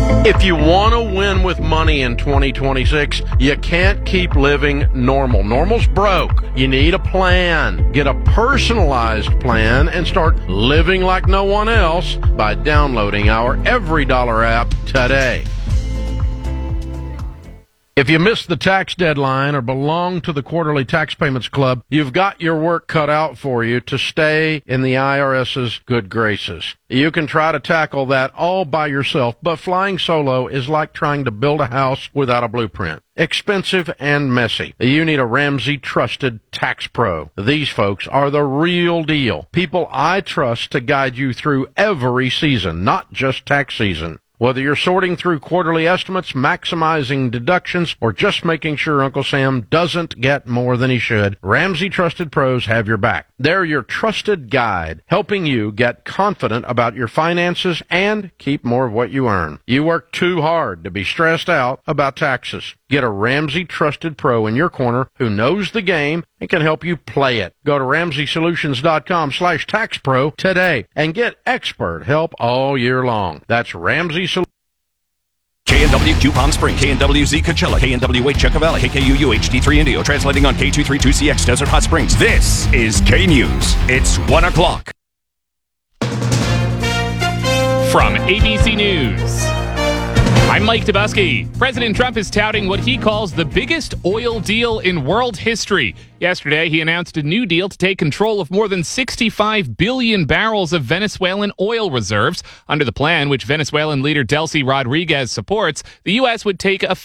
If you want to win with money in 2026, you can't keep living normal. Normal's broke. You need a plan. Get a personalized plan and start living like no one else by downloading our Every Dollar app today. If you missed the tax deadline or belong to the Quarterly Tax Payments Club, you've got your work cut out for you to stay in the IRS's good graces. You can try to tackle that all by yourself, but flying solo is like trying to build a house without a blueprint. Expensive and messy. You need a Ramsey Trusted Tax Pro. These folks are the real deal. People I trust to guide you through every season, not just tax season. Whether you're sorting through quarterly estimates, maximizing deductions, or just making sure Uncle Sam doesn't get more than he should, Ramsey Trusted Pros have your back. They're your trusted guide, helping you get confident about your finances and keep more of what you earn. You work too hard to be stressed out about taxes. Get a Ramsey Trusted Pro in your corner who knows the game and can help you play it. Go to RamseySolutions.com/taxpro today and get expert help all year long. That's Ramsey Solutions. KNWQ Palm Springs, KNWZ Coachella, KNWA Chucka Valley, KKUU HD3 Indio, translating on K232CX Desert Hot Springs. This is K News. It's 1 o'clock. From ABC News, I'm Mike Dubusky. President Trump is touting what he calls the biggest oil deal in world history. Yesterday, he announced a new deal to take control of more than 65 billion barrels of Venezuelan oil reserves. Under the plan, which Venezuelan leader Delcy Rodriguez supports, the U.S. would take a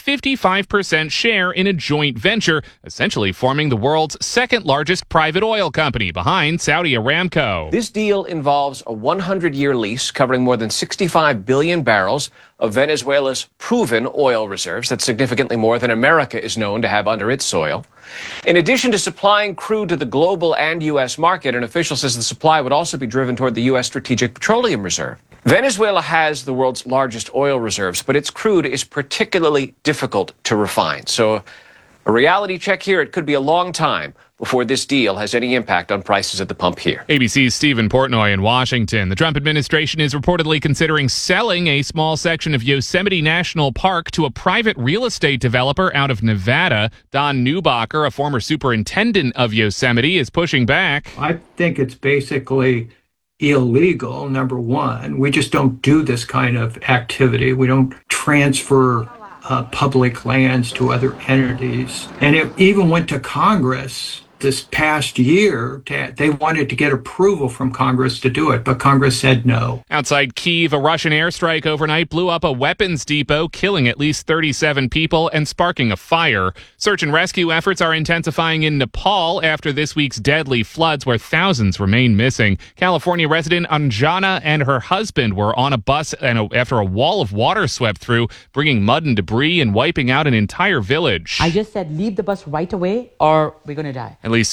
55% share in a joint venture, essentially forming the world's second largest private oil company behind Saudi Aramco. This deal involves a 100-year lease covering more than 65 billion barrels of Venezuela's proven oil reserves. That's significantly more than America is known to have under its soil. In addition to supplying crude to the global and U.S. market, an official says the supply would also be driven toward the U.S. Strategic Petroleum Reserve. Venezuela has the world's largest oil reserves, but its crude is particularly difficult to refine. So a reality check here, it could be a long time before this deal has any impact on prices at the pump here. ABC's Stephen Portnoy in Washington. The Trump administration is reportedly considering selling a small section of Yosemite National Park to a private real estate developer out of Nevada. Don Neubacher, a former superintendent of Yosemite, is pushing back. I think it's basically illegal, number one. We just don't do this kind of activity. We don't transfer public lands to other entities. And it even went to Congress this past year. They wanted to get approval from Congress to do it, but Congress said no. Outside Kyiv, a Russian airstrike overnight blew up a weapons depot, killing at least 37 people and sparking a fire. Search and rescue efforts are intensifying in Nepal after this week's deadly floods where thousands remain missing. California resident Anjana and her husband were on a bus after a wall of water swept through, bringing mud and debris and wiping out an entire village. I just said, leave the bus right away or we're going to die. At least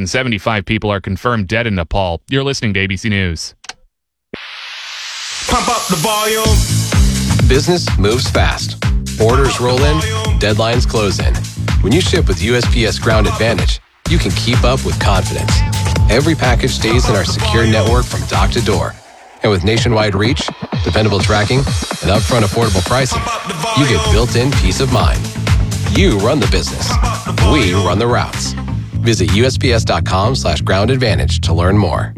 675 people are confirmed dead in Nepal. You're listening to ABC News. Pump up the volume. Business moves fast. Orders roll in, deadlines close in. When you ship with USPS Ground Advantage, you can keep up with confidence. Every package stays in our secure network from dock to door. And with nationwide reach, dependable tracking, and upfront affordable pricing, you get built-in peace of mind. You run the business. We run the routes. Visit USPS.com/Ground Advantage to learn more.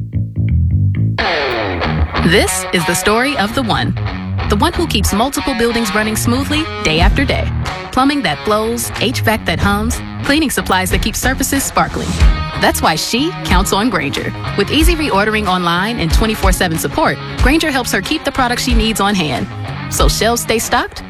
This is the story of the one who keeps multiple buildings running smoothly day after day. Plumbing that flows, HVAC that hums, cleaning supplies that keep surfaces sparkling. That's why she counts on Grainger. With easy reordering online and 24/7 support, Grainger helps her keep the products she needs on hand. So shelves stay stocked